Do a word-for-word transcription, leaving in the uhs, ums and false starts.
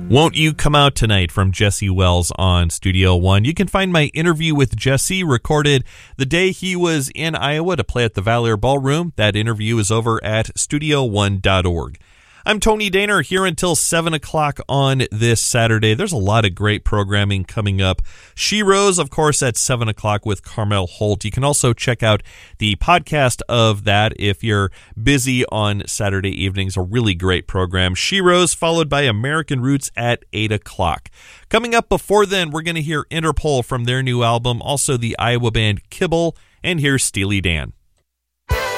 Won't You Come Out Tonight from Jesse Wells on Studio One. You can find my interview with Jesse recorded the day he was in Iowa to play at the Valor Ballroom. That interview is over at studio one dot org. I'm Tony Daner here until seven o'clock on this Saturday. There's a lot of great programming coming up. She Rose, of course, at seven o'clock with Carmel Holt. You can also check out the podcast of that if you're busy on Saturday evenings. A really great program. She Rose, followed by American Roots at eight o'clock. Coming up before then, we're going to hear Interpol from their new album, also the Iowa band Kibble, and here's Steely Dan.